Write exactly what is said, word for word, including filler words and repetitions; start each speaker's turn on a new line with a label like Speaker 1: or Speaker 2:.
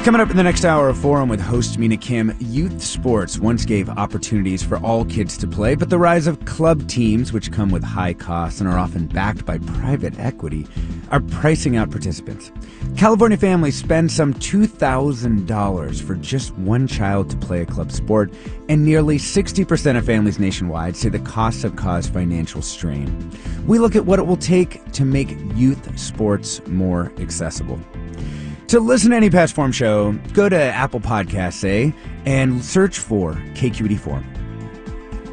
Speaker 1: Coming up in the next hour of Forum with host Mina Kim, youth sports once gave opportunities for all kids to play, but the rise of club teams, which come with high costs and are often backed by private equity, are pricing out participants. California families spend some two thousand dollars for just one child to play a club sport, and nearly sixty percent of families nationwide say the costs have caused financial strain. We look at what it will take to make youth sports more accessible. To listen to any past Forum show, go to Apple Podcasts, say, and search for K Q E D Forum.